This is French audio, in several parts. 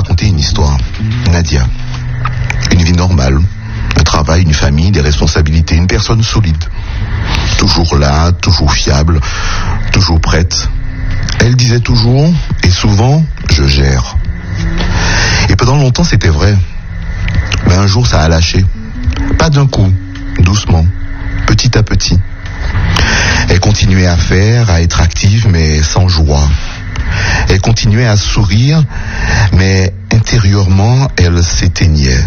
raconter une histoire. Nadia. Une vie normale. Un travail, une famille, des responsabilités. Une personne solide. Toujours là, toujours fiable, toujours prête. Elle disait toujours, et souvent, je gère. Et pendant longtemps, c'était vrai. Mais un jour, ça a lâché. Pas d'un coup, doucement, petit à petit. Elle continuait à faire, à être active, mais sans joie. Elle continuait à sourire, mais intérieurement, elle s'éteignait.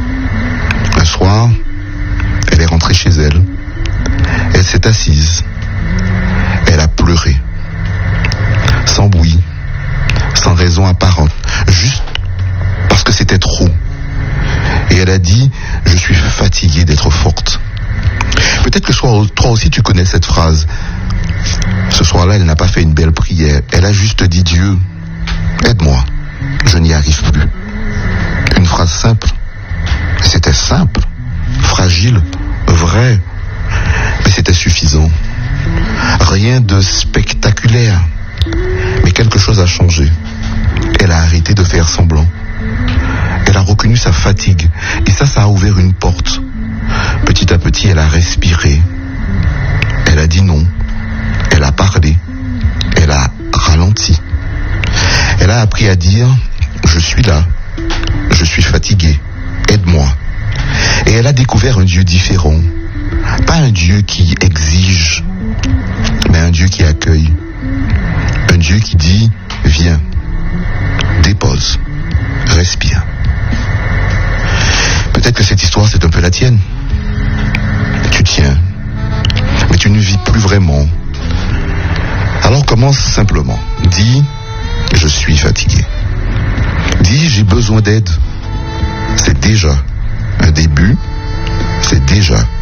Un soir, elle est rentrée chez elle. Elle s'est assise. Elle a pleuré. Sans bruit, sans raison apparente, juste parce que c'était trop. Et elle a dit, je suis fatiguée d'être forte. Peut-être que toi aussi tu connais cette phrase. Ce soir-là, elle n'a pas fait une belle prière. Elle a juste dit, Dieu, aide-moi, je n'y arrive plus. Une phrase simple. C'était simple, fragile, vrai, mais c'était suffisant. Rien de spectaculaire, mais quelque chose a changé. Elle a arrêté de faire semblant. Elle a reconnu sa fatigue, et ça a ouvert une porte. Petit à petit, elle a respiré. Elle a dit non. Elle a parlé. Elle a ralenti. Elle a appris à dire, je suis là. Je suis fatiguée. Aide-moi. Et elle a découvert un Dieu différent. Pas un Dieu qui exige, mais un Dieu qui accueille. Un Dieu qui dit, viens, dépose, respire. Peut-être que cette histoire, c'est un peu la tienne. Tu tiens, mais tu ne vis plus vraiment. Alors commence simplement. Dis, je suis fatigué. Dis, j'ai besoin d'aide. C'est déjà un début, c'est déjà